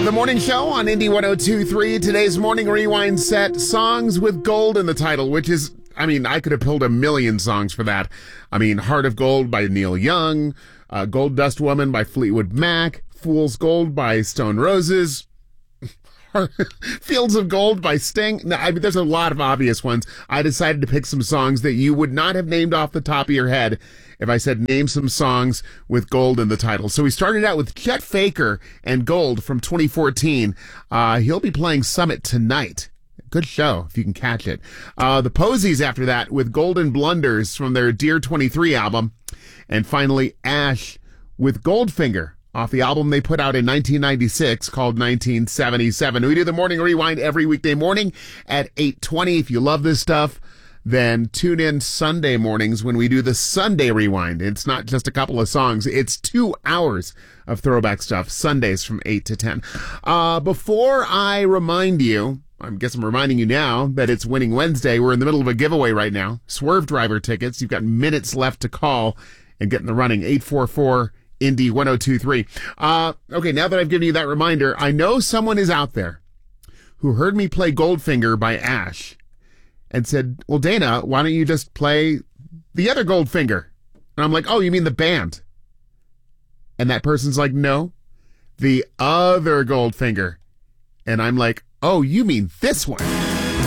The morning show on Indie 102.3. Today's morning rewind set, songs with gold in the title, which is, I could have pulled a million songs for that. Heart of Gold by Neil Young, Gold Dust Woman by Fleetwood Mac, Fool's Gold by Stone Roses, Fields of Gold by Sting. No, there's a lot of obvious ones. I decided to pick some songs that you would not have named off the top of your head if I said name some songs with gold in the title. So we started out with Chet Faker and Gold from 2014. He'll be playing Summit tonight. Good show, if you can catch it. The Posies after that with Golden Blunders from their Dear 23 album. And finally, Ash with Goldfinger off the album they put out in 1996 called 1977. We do the morning rewind every weekday morning at 8:20. If you love this stuff, then tune in Sunday mornings when we do the Sunday rewind. It's not just a couple of songs. It's 2 hours of throwback stuff, Sundays from 8 to 10. Before I remind you, I guess I'm reminding you now that it's Winning Wednesday. We're in the middle of a giveaway right now. Swerve Driver tickets. You've got minutes left to call and get in the running. 844 Indie 1023. Okay, now that I've given you that reminder, I know someone is out there who heard me play Goldfinger by Ash and said, well, Dana, why don't you just play the other Goldfinger? And I'm like, oh, you mean the band? And that person's like, no, the other Goldfinger. And I'm like, oh, you mean this one.